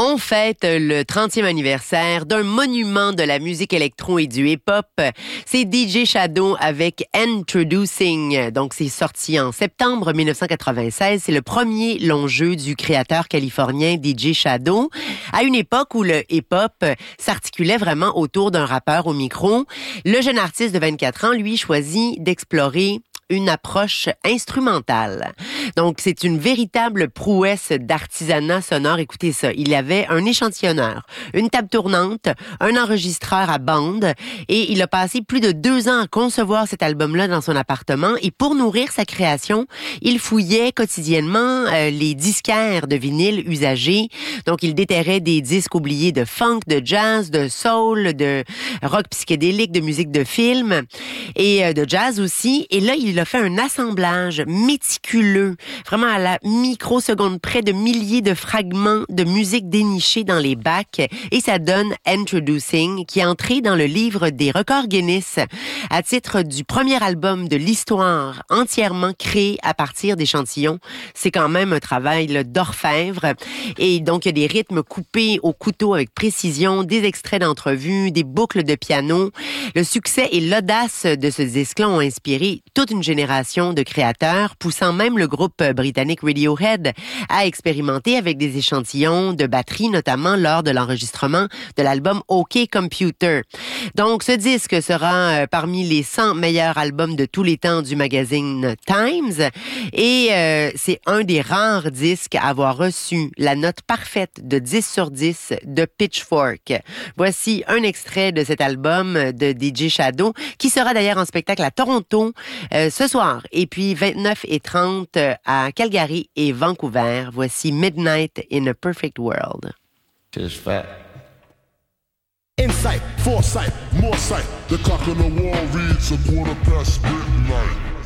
On fête le 30e anniversaire d'un monument de la musique électro et du hip-hop. C'est DJ Shadow avec Introducing. Donc, c'est sorti en septembre 1996. C'est le premier long jeu du créateur californien DJ Shadow. À une époque où le hip-hop s'articulait vraiment autour d'un rappeur au micro, le jeune artiste de 24 ans, lui, choisit d'explorer une approche instrumentale. Donc, c'est une véritable prouesse d'artisanat sonore. Écoutez ça. Il avait un échantillonneur, une table tournante, un enregistreur à bande et il a passé plus de 2 ans à concevoir cet album-là dans son appartement. Et pour nourrir sa création, il fouillait quotidiennement les disquaires de vinyle usagés. Donc, il déterrait des disques oubliés de funk, de jazz, de soul, de rock psychédélique, de musique de film et de jazz aussi. Et là, il a fait un assemblage méticuleux, vraiment à la microseconde près de milliers de fragments de musique dénichés dans les bacs. Et ça donne Introducing, qui est entré dans le livre des records Guinness à titre du premier album de l'histoire entièrement créé à partir d'échantillons. C'est quand même un travail là, d'orfèvre. Et donc, il y a des rythmes coupés au couteau avec précision, des extraits d'entrevues, des boucles de piano. Le succès et l'audace de ce disque-là ont inspiré toute une génération de créateurs, poussant même le groupe britannique Radiohead à expérimenter avec des échantillons de batterie, notamment lors de l'enregistrement de l'album OK Computer. Donc, ce disque sera parmi les 100 meilleurs albums de tous les temps du magazine Times et c'est un des rares disques à avoir reçu la note parfaite de 10 sur 10 de Pitchfork. Voici un extrait de cet album de DJ Shadow qui sera d'ailleurs en spectacle à Toronto ce soir et puis 29 et 30 à Calgary et Vancouver. Voici Midnight in a Perfect World. Just fat. Insight, foresight, more sight. The clock on the wall reads 1:15 midnight.